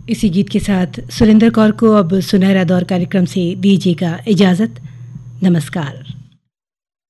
इसी गीत के साथ सुरेंद्र कौर को अब सुनहरा दौर कार्यक्रम से दीजिएगा इजाज़त। नमस्कार।